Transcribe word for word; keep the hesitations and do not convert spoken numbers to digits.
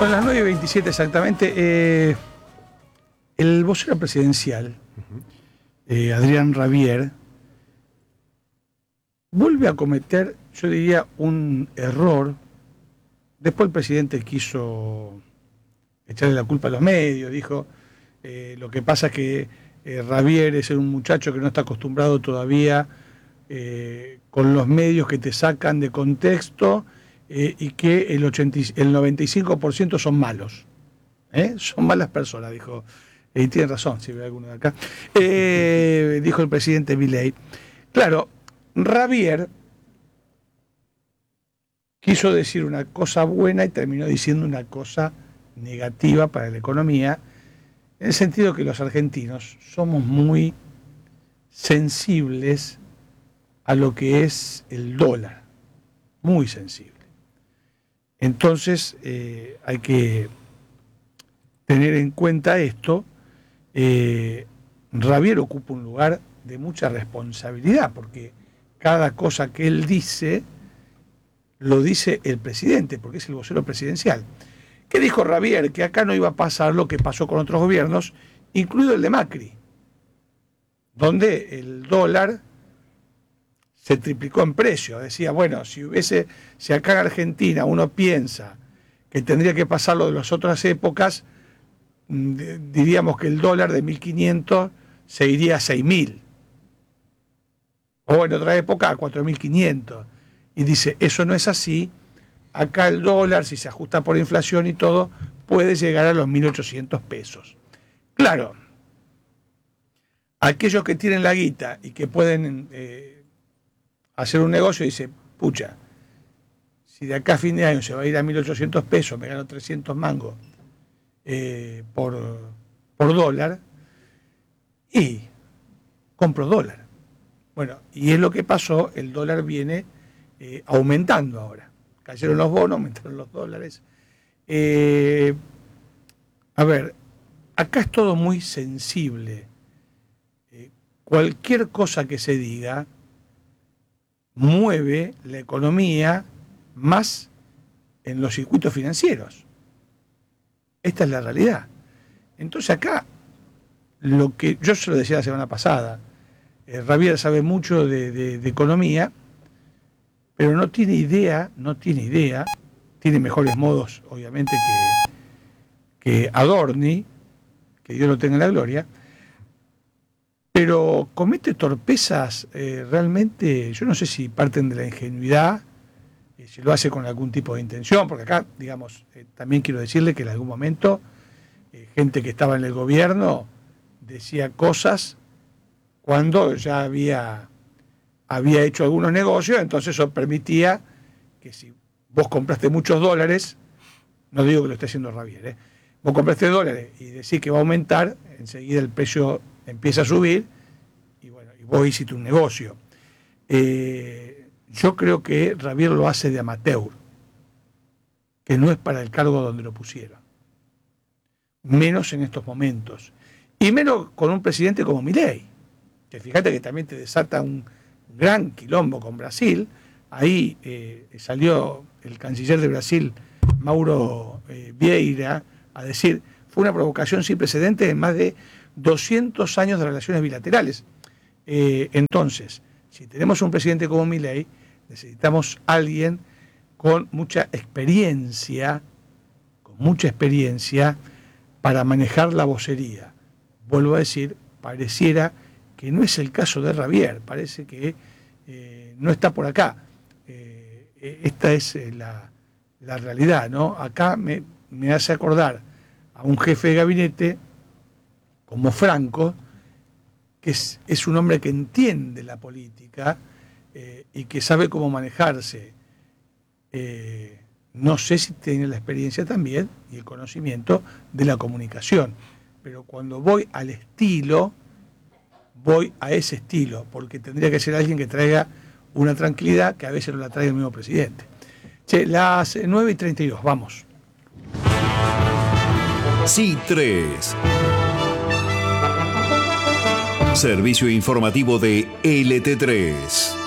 Son las nueve y veintisiete exactamente. Eh, el vocero presidencial, eh, Adrián Rabier, vuelve a cometer, yo diría, un error. Después el presidente quiso echarle la culpa a los medios, dijo, eh, lo que pasa es que eh, Rabier es un muchacho que no está acostumbrado todavía eh, con los medios que te sacan de contexto eh, y que el, ochenta, el noventa y cinco por ciento son malos. ¿Eh? Son malas personas, dijo. Y tiene razón, si ve alguno de acá. Eh, dijo el presidente Milei. Claro, Rabier quiso decir una cosa buena y terminó diciendo una cosa negativa para la economía, en el sentido que los argentinos somos muy sensibles a lo que es el dólar, muy sensible. Entonces eh, hay que tener en cuenta esto. eh, Rabier ocupa un lugar de mucha responsabilidad, porque cada cosa que él dice lo dice el presidente, porque es el vocero presidencial. ¿Qué dijo Rabier? Que acá no iba a pasar lo que pasó con otros gobiernos, incluido el de Macri, donde el dólar se triplicó en precio. Decía, bueno, si hubiese, si acá en Argentina uno piensa que tendría que pasar lo de las otras épocas, diríamos que el dólar de mil quinientos se iría a seis mil. O en otra época a cuatro mil quinientos. Y dice, eso no es así. Acá el dólar, si se ajusta por inflación y todo, puede llegar a los mil ochocientos pesos. Claro, aquellos que tienen la guita y que pueden eh, hacer un negocio, dice, pucha, si de acá a fin de año se va a ir a mil ochocientos pesos, me gano trescientos mangos eh, por, por dólar, y compro dólar. Bueno, y es lo que pasó, el dólar viene eh, aumentando ahora. Cayeron los bonos, aumentaron los dólares. Eh, a ver, acá es todo muy sensible. Eh, cualquier cosa que se diga mueve la economía más en los circuitos financieros. Esta es la realidad. Entonces acá, lo que yo se lo decía la semana pasada, eh, Rabier sabe mucho de, de, de economía, pero no tiene idea, no tiene idea, tiene mejores modos, obviamente, que, que Adorni, que Dios lo tenga en la gloria, pero comete torpezas eh, realmente, yo no sé si parten de la ingenuidad, eh, si lo hace con algún tipo de intención, porque acá, digamos, eh, también quiero decirle que en algún momento eh, gente que estaba en el gobierno decía cosas cuando ya había... había hecho algunos negocios, entonces eso permitía que si vos compraste muchos dólares, no digo que lo esté haciendo Rabier, ¿eh? Vos compraste dólares y decís que va a aumentar, enseguida el precio empieza a subir y bueno, y vos hiciste un negocio. Eh, yo creo que Rabier lo hace de amateur, que no es para el cargo donde lo pusieron. Menos en estos momentos. Y menos con un presidente como Milei, que fíjate que también te desata un gran quilombo con Brasil. Ahí eh, salió el canciller de Brasil, Mauro eh, Vieira, a decir, fue una provocación sin precedentes en más de doscientos años de relaciones bilaterales. Eh, entonces, si tenemos un presidente como Milei, necesitamos alguien con mucha experiencia, con mucha experiencia para manejar la vocería. Vuelvo a decir, pareciera que no es el caso de Rabier, parece que eh, no está por acá. Eh, esta es eh, la, la realidad, ¿no? Acá me, me hace acordar a un jefe de gabinete como Franco, que es, es un hombre que entiende la política eh, y que sabe cómo manejarse. Eh, no sé si tiene la experiencia también y el conocimiento de la comunicación, pero cuando voy al estilo, voy a ese estilo, porque tendría que ser alguien que traiga una tranquilidad que a veces no la trae el mismo presidente. Che, las nueve y treinta y dos, vamos. C tres. Servicio informativo de L T tres.